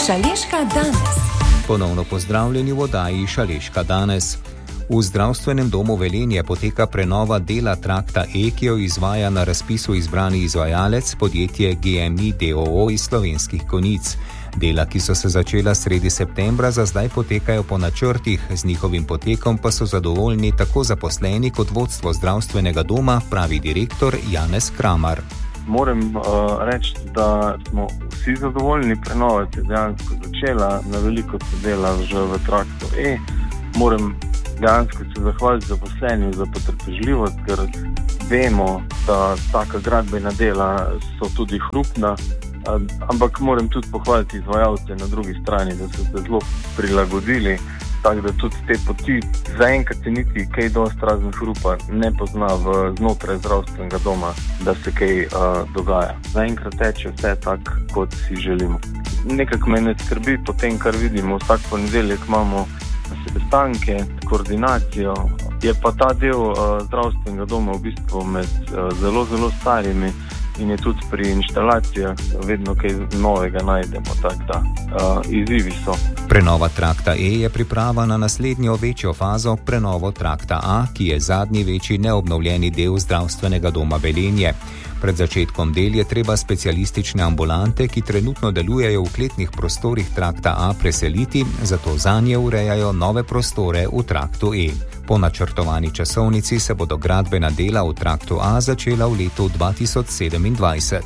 Šaleška danes. Ponovno pozdravljeni v oddaji Šaleška danes. V zdravstvenem domu Velenje poteka prenova dela trakta E, ki jo izvaja na razpisu izbrani izvajalec podjetje GMI d.o.o. iz Slovenskih Konjic. Dela, ki so se začela sredi septembra, za zdaj potekajo po načrtih, z njihovim potekom pa so zadovoljni tako zaposleni kot vodstvo zdravstvenega doma, pravi direktor Janez Kramar. Moram reči, da smo vsi zadovoljni, prenova je dejansko začela, na veliko se dela že v traktu E. Moram dejansko se zahvaliti zaposlenim za potrpežljivost, ker vemo, da taka gradbena dela so tudi hrupna, ampak moram tudi pohvaliti izvajalce na drugi strani, da so se zelo prilagodili, tako da tudi te poti zaenkrat se niti kaj dosti razen hrupa ne pozna znotraj zdravstvenega doma, da se kaj dogaja. Zaenkrat teče vse tako, kot si želimo. Nekako me ne skrbi po tem, kar vidimo. Vsak ponedeljek imamo sestanke, koordinacijo. Je pa ta del zdravstvenega doma v bistvu med zelo, zelo starimi in je tudi pri inštalacijah vedno kaj novega najdemo, tako da izzivi so. Prenova trakta E je priprava na naslednjo večjo fazo, prenovo trakta A, ki je zadnji večji neobnovljeni del zdravstvenega doma Velenje. Pred začetkom del je treba specialistične ambulante, ki trenutno delujejo v kletnih prostorih trakta A, preseliti, zato zanje urejajo nove prostore v traktu E. Po načrtovani časovnici se bodo gradbena dela v traktu A začela v letu 2027.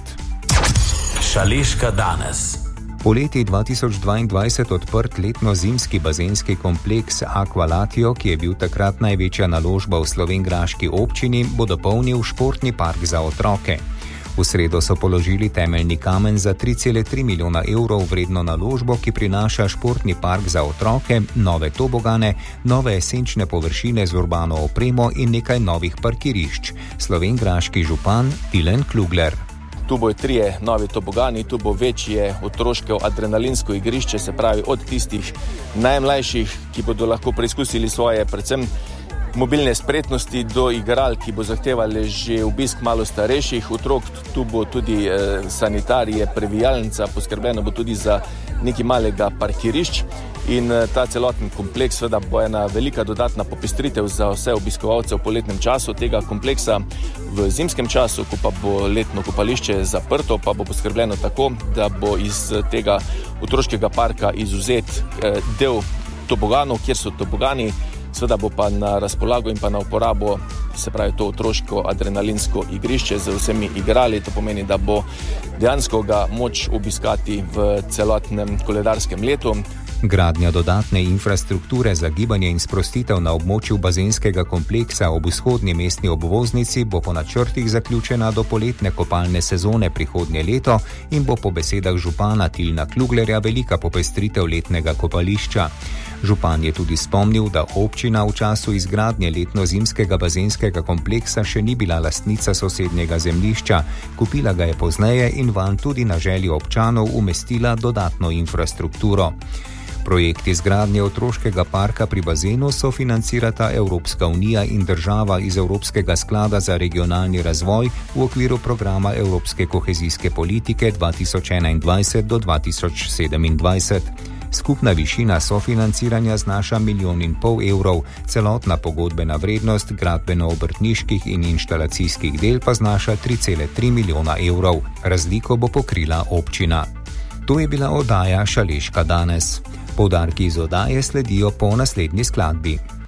Šaleška danes. V leti 2022 odprt letno-zimski bazenski kompleks Aqualatio, ki je bil takrat največja naložba v slovenjgraški občini, bo dopolnil športni park za otroke. V sredo so položili temeljni kamen za 3,3 milijona evrov vredno naložbo, ki prinaša športni park za otroke, nove tobogane, nove esenčne površine z urbano opremo in nekaj novih parkirišč. Slovenjgraški župan Tilen Klugler. Tu bojo 3 novi tobogani, tu bo večje otroško adrenalinsko igrišče, se pravi od tistih najmlajših, ki bodo lahko preizkusili svoje predvsem mobilne spretnosti, do igral, ki bo zahtevali že obisk malo starejših otrok. Tu bo tudi sanitarije, previjalnica, poskrbljeno bo tudi za nekaj malega parkirišč in ta celoten kompleks seveda bo ena velika dodatna popestritev za vse obiskovalce v poletnem času tega kompleksa. V zimskem času, ko pa bo letno kopališče zaprto, pa bo poskrbljeno tako, da bo iz tega otroškega parka izuzet del toboganov, kjer so tobogani. Seveda bo pa na razpolago in pa na uporabo, se pravi to otroško adrenalinsko igrišče z vsemi igrali. To pomeni, da bo dejansko ga moč obiskati v celotnem koledarskem letu. Gradnja dodatne infrastrukture za gibanje in sprostitev na območju bazenskega kompleksa ob vzhodni mestni obvoznici bo po načrtih zaključena do poletne kopalne sezone prihodnje leto in bo po besedah župana Tilna Kluglerja velika popestritev letnega kopališča. Župan je tudi spomnil, da občina v času izgradnje letno-zimskega bazenskega kompleksa še ni bila lastnica sosednjega zemljišča, kupila ga je pozneje in vanj tudi na željo občanov umestila dodatno infrastrukturo. Projekt izgradnje otroškega parka pri bazenu sofinancirata Evropska unija in država iz Evropskega sklada za regionalni razvoj v okviru programa Evropske kohezijske politike 2021 do 2027. Skupna višina sofinanciranja znaša 1,5 milijona evrov, celotna pogodbena vrednost gradbeno-obrtniških in inštalacijskih del pa znaša 3,3 milijona evrov. Razliko bo pokrila občina. To je bila oddaja Šaleška danes. Poudarki iz oddaje sledijo po naslednji skladbi.